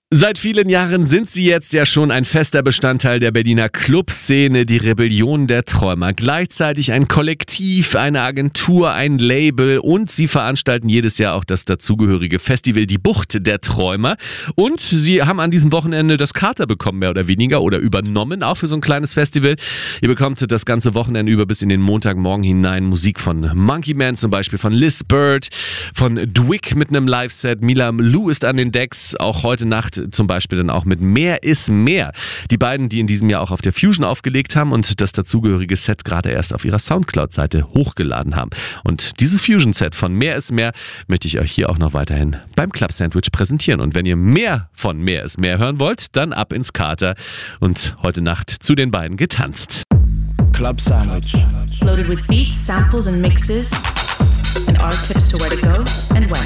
Seit vielen Jahren sind sie jetzt ja schon ein fester Bestandteil der Berliner Clubszene, die Rebellion der Träumer. Gleichzeitig ein Kollektiv, eine Agentur, ein Label und sie veranstalten jedes Jahr auch das dazugehörige Festival Die Bucht der Träumer. Und sie haben an diesem Wochenende das Kater bekommen, mehr oder weniger, oder übernommen, auch für so ein kleines Festival. Ihr bekommt das ganze Wochenende über bis in den Montagmorgen hinein Musik von Monkey Man zum Beispiel, von Liz Bird, von Dwick mit einem Live-Set. Mila Lou ist an den Decks, auch heute Nacht zum Beispiel dann auch mit Mehr ist mehr. Die beiden, die in diesem Jahr auch auf der Fusion aufgelegt haben und das dazugehörige Set gerade erst auf ihrer Soundcloud-Seite hochgeladen haben. Und dieses Fusion-Set von Mehr ist mehr möchte ich euch hier auch noch weiterhin beim Club Sandwich präsentieren. Und wenn ihr mehr von Mehr ist mehr hören wollt, dann ab ins Kater und heute Nacht zu den beiden getanzt. Club Sandwich. Loaded with beats, samples and mixes and our tips to where to go and when.